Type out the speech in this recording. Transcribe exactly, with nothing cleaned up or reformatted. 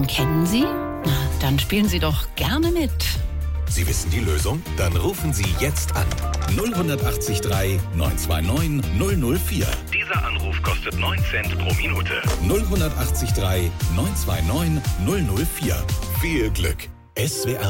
Lösung kennen Sie? Na, dann spielen Sie doch gerne mit. Sie wissen die Lösung? Dann rufen Sie jetzt an. null acht drei neun zwei neun null null vier. Dieser Anruf kostet neun Cent pro Minute. null acht drei neun zwei neun null null vier. Viel Glück. S W R